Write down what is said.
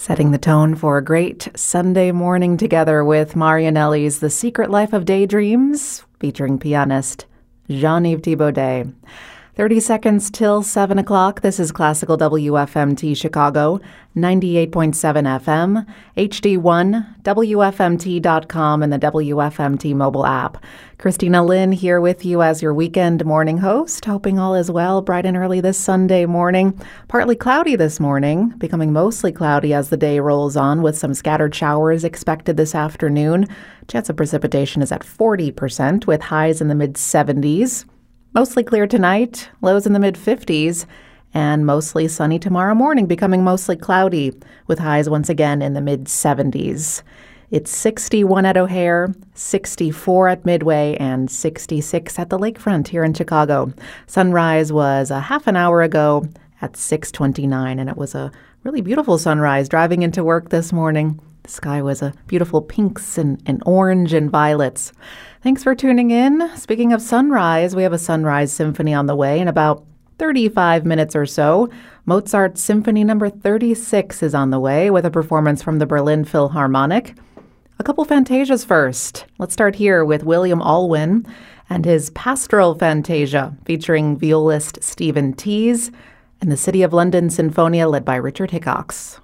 Setting the tone for a great Sunday morning together with Marianelli's The Secret Life of Daydreams, featuring pianist Jean-Yves Thibaudet. 30 seconds till 7 o'clock. This is Classical WFMT Chicago, 98.7 FM, HD1, WFMT.com, and the WFMT mobile app. Christina Lynn here with you as your weekend morning host, hoping all is well bright and early this Sunday morning. Partly cloudy this morning, becoming mostly cloudy as the day rolls on, with some scattered showers expected this afternoon. Chance of precipitation is at 40%, with highs in the mid-70s. Mostly clear tonight, lows in the mid-50s, and mostly sunny tomorrow morning, becoming mostly cloudy, with highs once again in the mid-70s. It's 61 at O'Hare, 64 at Midway, and 66 at the lakefront here in Chicago. Sunrise was a half an hour ago at 6:29, and it was a really beautiful sunrise driving into work this morning. The sky was a beautiful pinks and orange and violets. Thanks for tuning in. Speaking of sunrise, we have a sunrise symphony on the way in about 35 minutes or so. Mozart's Symphony No. 36 is on the way with a performance from the Berlin Philharmonic. A couple fantasias first. Let's start here with William Alwyn and his Pastoral Fantasia, featuring violist Stephen Tease, and the City of London Sinfonia led by Richard Hickox.